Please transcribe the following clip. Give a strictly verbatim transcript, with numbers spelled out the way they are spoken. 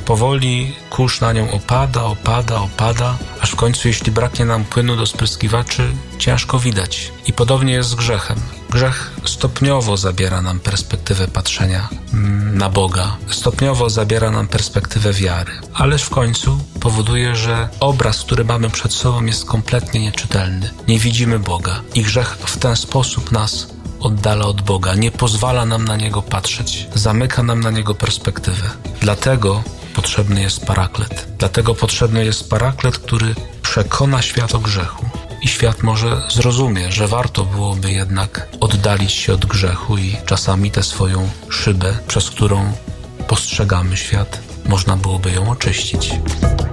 powoli kurz na nią opada, opada, opada, aż w końcu, jeśli braknie nam płynu do spryskiwaczy, ciężko widać. I podobnie jest z grzechem. Grzech stopniowo zabiera nam perspektywę patrzenia na Boga, stopniowo zabiera nam perspektywę wiary, ależ w końcu powoduje, że obraz, który mamy przed sobą, jest kompletnie nieczytelny. Nie widzimy Boga i grzech w ten sposób nas oddala od Boga, nie pozwala nam na Niego patrzeć, zamyka nam na Niego perspektywę. Dlatego potrzebny jest paraklet. Dlatego potrzebny jest paraklet, który przekona świat o grzechu. I świat może zrozumie, że warto byłoby jednak oddalić się od grzechu i czasami tę swoją szybę, przez którą postrzegamy świat, można byłoby ją oczyścić.